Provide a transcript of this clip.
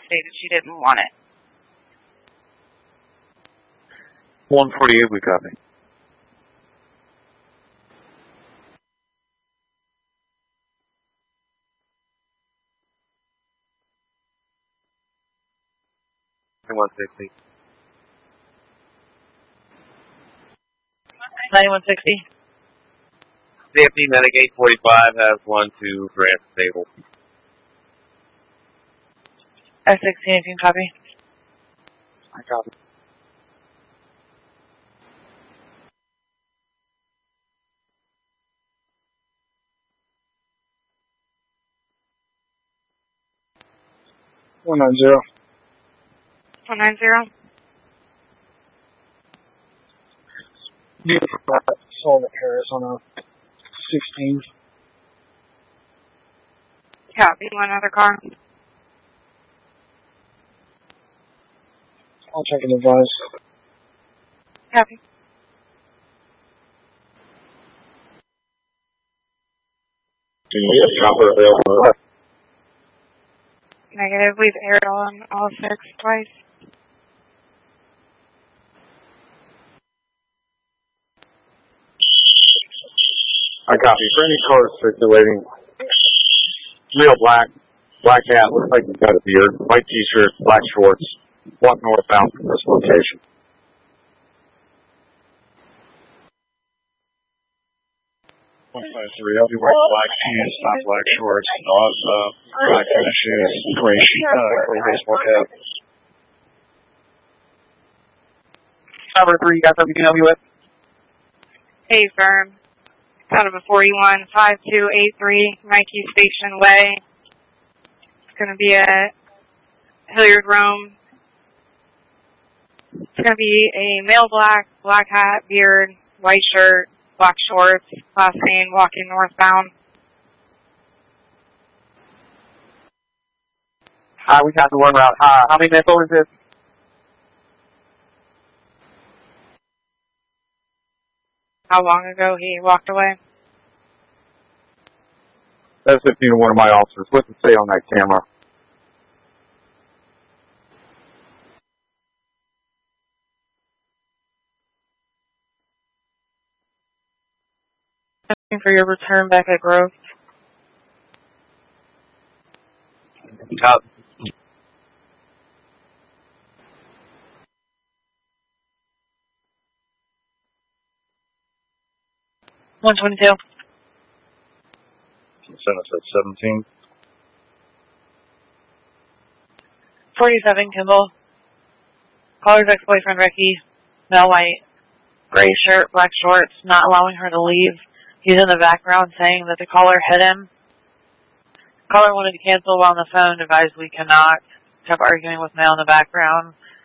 stated she didn't want it. 148, we copy. And 160. 9160. CFD Metagate 45 has 1-2 Grant stable. S16, if you can copy. I copy. One 190. 190. Sold at Harris on a 16. Copy. One other car. I'll check and advise. Copy. Can you get a copper available? Negative. We've aired on all 6 twice. I copy. For any cars circulating, real black hat, looks like he's got a beard, white t-shirt, black shorts, walk northbound from this location. I'll be wearing black pants, not black shorts, black tennis shoes, gray baseball cap. Number 3, you got something we can help you with? Hey, firm. Out of a 415283 Nike Station Way. It's going to be at Hilliard Rome. It's going to be a male black hat, beard, white shirt, black shorts, last name, walking northbound. Hi, we got the one route. How many minutes old is this? How long ago he walked away? That's 15 to one of my officers. What's it say on that camera? Looking for your return back at Grove. Top. $122. Send us at 17. 47, Kimball. Caller's ex-boyfriend, Ricky. Male white. Gray shirt, black shorts, not allowing her to leave. He's in the background saying that the caller hit him. Caller wanted to cancel while on the phone, advised we cannot. Kept arguing with male in the background.